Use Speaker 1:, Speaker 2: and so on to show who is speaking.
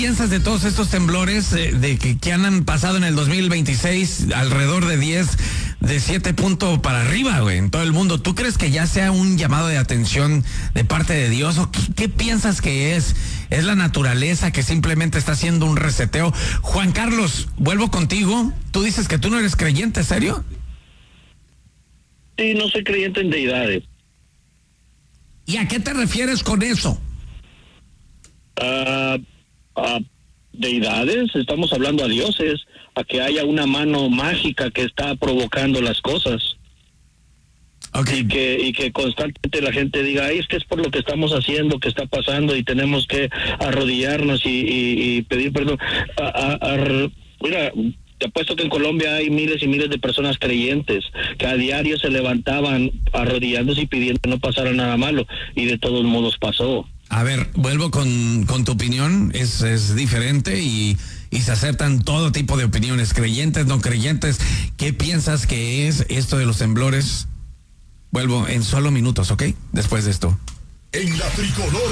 Speaker 1: piensas de todos estos temblores que han pasado en el 2026? Alrededor de 10, de 7 puntos para arriba, güey, en todo el mundo. ¿Tú crees que ya sea un llamado de atención de parte de Dios? ¿O qué piensas que es? ¿Es la naturaleza que simplemente está haciendo un reseteo? Juan Carlos, vuelvo contigo. Tú dices que tú no eres creyente, ¿serio?
Speaker 2: Sí, no soy creyente en deidades.
Speaker 1: ¿Y a qué te refieres con eso?
Speaker 2: Deidades, estamos hablando a dioses, a que haya una mano mágica que está provocando las cosas.
Speaker 1: Okay.
Speaker 2: Y que constantemente la gente diga, ay, es que es por lo que estamos haciendo, que está pasando y tenemos que arrodillarnos y pedir perdón. Mira, te apuesto que en Colombia hay miles y miles de personas creyentes que a diario se levantaban arrodillándose y pidiendo que no pasara nada malo, y de todos modos pasó.
Speaker 1: A ver, vuelvo con tu opinión, es diferente y se aceptan todo tipo de opiniones, creyentes, no creyentes. ¿Qué piensas que es esto de los temblores? Vuelvo en solo minutos, ¿ok? Después de esto.
Speaker 3: En la tricolor